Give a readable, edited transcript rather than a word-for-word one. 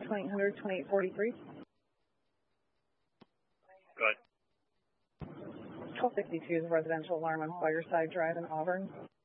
2800, 2843. Good. 1262 is a residential alarm on Fireside Drive in Auburn.